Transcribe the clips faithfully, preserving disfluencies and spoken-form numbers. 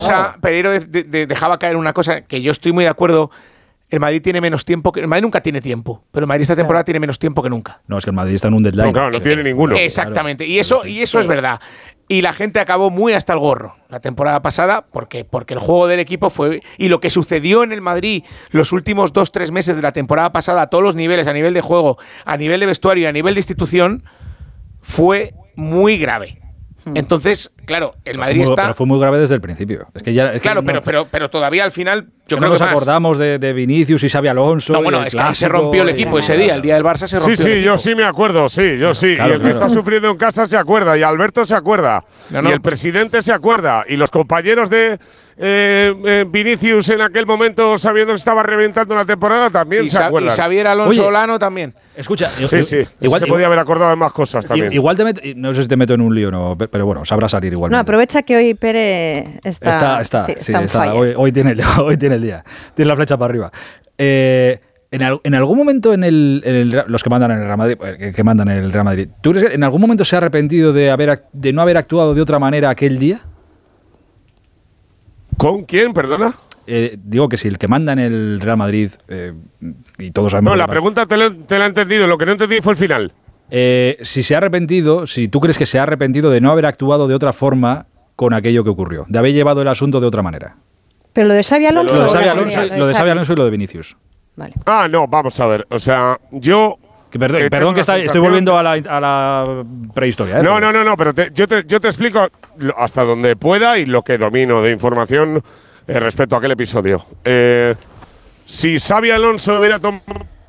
sea, Pereiro de, de, de dejaba caer una cosa que yo estoy muy de acuerdo. El Madrid tiene menos tiempo que... El Madrid nunca tiene tiempo, pero el Madrid esta temporada tiene menos tiempo que nunca. No, es que el Madrid está en un deadline. No, claro, no tiene ninguno. Exactamente, y eso, y eso es verdad. Y la gente acabó muy hasta el gorro la temporada pasada porque, porque el juego del equipo fue... Y lo que sucedió en el Madrid los últimos dos, tres meses de la temporada pasada a todos los niveles, a nivel de juego, a nivel de vestuario y a nivel de institución, fue muy grave. Entonces, claro, el Madrid pero fue muy, está... Pero fue muy grave desde el principio. Es que ya, es claro, que pero, no, pero, pero todavía al final... Yo que creo no nos que más. acordamos de, de Vinicius y Xabi Alonso. No, bueno, es que ahí se rompió el equipo ese día, el día del Barça se rompió Sí, sí, el equipo. yo sí me acuerdo, sí, yo sí. Claro, y el claro. que está sufriendo en casa se acuerda, y Alberto se acuerda, No, no. y el presidente se acuerda, y los compañeros de eh, eh, Vinicius en aquel momento, sabiendo que estaba reventando la temporada, también Y, se Sa- y acuerdan. Xavier Alonso Oye, Olano también. Escucha, Sí, sí, igual, se podía haber acordado de más cosas también. igual te meto, no sé si te meto en un lío o no, pero bueno, sabrá salir igual. No, aprovecha que hoy Pere está, Está, está, sí, sí, está on está. fire. Hoy, hoy, tiene el, hoy tiene el día. Tiene la flecha para arriba. Eh, en, al, en algún momento en el, en el los que mandan en el Real Madrid, eh, que mandan en el Real Madrid, ¿tú crees que en algún momento se ha arrepentido de haber ac- de no haber actuado de otra manera aquel día? ¿Con quién, perdona? Eh, digo que si el que manda en el Real Madrid eh, y todos sabemos. No, que la va- pregunta te la, te la he entendido, lo que no entendí fue el final. Eh, si se ha arrepentido, si tú crees que se ha arrepentido de no haber actuado de otra forma con aquello que ocurrió, de haber llevado el asunto de otra manera. Pero lo de Xabi Alonso. Lo de o Xabi la Alonso, teoría, lo de Xabi Alonso y lo de Vinicius. Vale. Ah, no, vamos a ver, o sea, yo… Que perdón, Eh, perdón tengo que la está- estoy sensación volviendo de- a la, a la prehistoria. ¿eh? No, Pero- no, no, no, pero te- yo, te, yo te explico lo- hasta donde pueda y lo que domino de información eh, respecto a aquel episodio. Eh, si Xabi Alonso hubiera tomado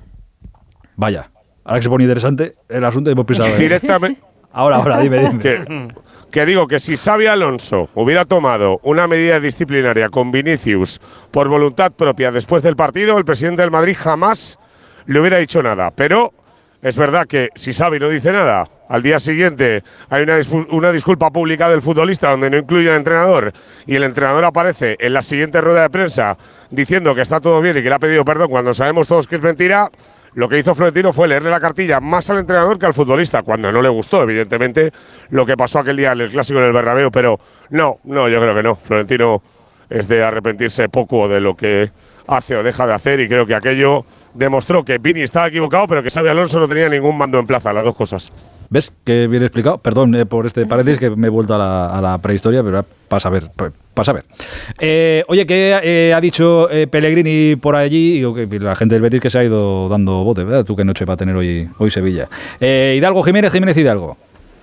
Vaya, ahora que se pone interesante el asunto hemos pisado. ¿eh? directamente… Ahora, ahora, dime, dime. que, que digo que si Xabi Alonso hubiera tomado una medida disciplinaria con Vinicius por voluntad propia después del partido, el presidente del Madrid jamás le hubiera dicho nada. Pero es verdad que si Xavi no dice nada, al día siguiente hay una, dispu- una disculpa pública del futbolista donde no incluye al entrenador y el entrenador aparece en la siguiente rueda de prensa diciendo que está todo bien y que le ha pedido perdón cuando sabemos todos que es mentira. Lo que hizo Florentino fue leerle la cartilla más al entrenador que al futbolista, cuando no le gustó, evidentemente, lo que pasó aquel día en el Clásico en el Bernabéu, pero no, no, yo creo que no. Florentino es de arrepentirse poco de lo que hace o deja de hacer y creo que aquello demostró que Vini estaba equivocado, pero que Xabi Alonso no tenía ningún mando en plaza, las dos cosas. ¿Ves que bien explicado? Perdón eh, por este paréntesis que me he vuelto a la, a la prehistoria, pero pasa a ver. Pasa a ver. Eh, oye, ¿qué eh, ha dicho eh, Pellegrini por allí? Digo, que la gente del Betis que se ha ido dando bote, ¿verdad? Tú qué noche va a tener hoy, hoy Sevilla. Eh, Hidalgo Jiménez, Jiménez Hidalgo.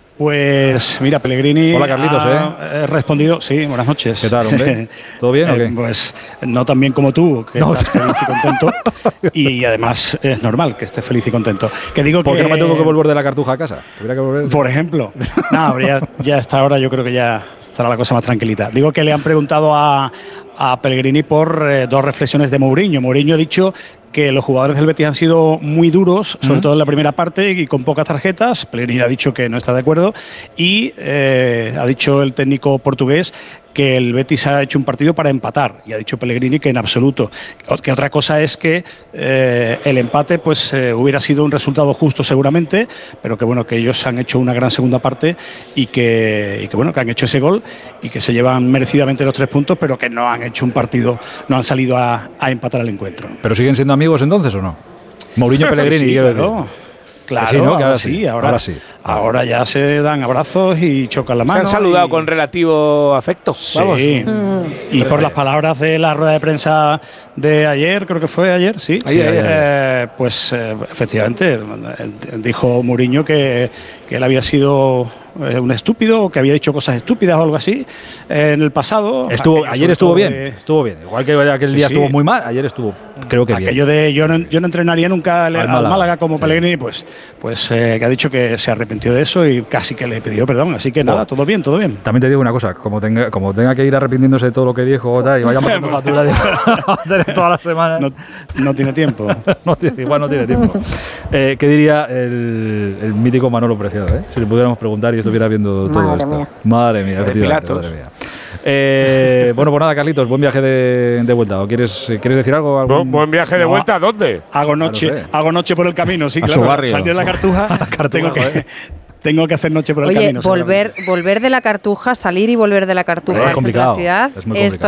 Pues mira, Pellegrini Hola, Carlitos, ha eh, respondido, sí, buenas noches. ¿Qué tal, hombre? ¿Todo bien o qué? Eh, pues no tan bien como tú, que No. estás feliz y contento, y además es normal que estés feliz y contento. Que digo ¿Por qué que, no me tengo que volver de la Cartuja a casa? ¿Tuviera que volver? Por ejemplo, no, pero ya, ya a esta hora yo creo que ya estará la cosa más tranquilita. Digo que le han preguntado a, a Pellegrini por eh, dos reflexiones de Mourinho. Mourinho ha dicho que los jugadores del Betis han sido muy duros, sobre Uh-huh. todo en la primera parte y con pocas tarjetas. Pellegrini ha dicho que no está de acuerdo y eh, ha dicho el técnico portugués que el Betis ha hecho un partido para empatar y ha dicho Pellegrini que en absoluto. Que otra cosa es que eh, el empate pues eh, hubiera sido un resultado justo seguramente, pero que bueno, que ellos han hecho una gran segunda parte y que, y que bueno, que han hecho ese gol y que se llevan merecidamente los tres puntos, pero que no han hecho un partido, no han salido a, a empatar el encuentro. ¿Pero siguen siendo amigos entonces o no? Mourinho y Pellegrini, Sí, quiero decir. claro. Claro, Que sí, ¿no? Que ahora, ahora sí, sí, ahora, ahora sí. ahora ya se dan abrazos y chocan la Se mano. han saludado y- con relativo afecto. Vamos. Sí. Y por las palabras de la rueda de prensa de ayer, creo que fue ayer, sí. Ayer, sí, ayer. eh, pues eh, efectivamente eh, dijo Mourinho que, que él había sido eh, un estúpido o que había dicho cosas estúpidas o algo así eh, en el pasado. Estuvo, Aquello ayer sobre estuvo todo bien, de- estuvo bien. Igual que aquel Sí, día sí. estuvo muy mal, ayer estuvo, creo que bien. Aquello de yo no, yo no entrenaría nunca al, Al al Málaga, Málaga, como sí. Pellegrini, pues, pues eh, que ha dicho que se arrepintió de eso y casi que le pidió perdón. Así que nada, Bueno. todo bien, todo bien. También te digo una cosa, como tenga, como tenga que ir arrepintiéndose de todo lo que dijo tal, y vaya pasando factura de toda la semana. No, no tiene tiempo. No tiene- igual no tiene tiempo. Eh, ¿Qué diría el, el mítico Manolo Preciado? Eh? Si le pudiéramos preguntar y estuviera viendo todo Madre esto. mía. Madre mía, efectivamente, Pilatos. madre mía. Eh, bueno, pues nada, Carlitos, buen viaje de, de vuelta. ¿O quieres, quieres decir algo? Bu- ¿Algún- Buen viaje de No. vuelta, ¿a dónde? Hago noche, sé. hago noche por el camino, sí, A su claro. barrio. Salir de la Cartuja, Cartuja, tengo que, joder. tengo que hacer noche por el Oye, camino. volver, volver de la Cartuja, salir y volver de la Cartuja Es al centro de la complicado, ciudad, es muy esto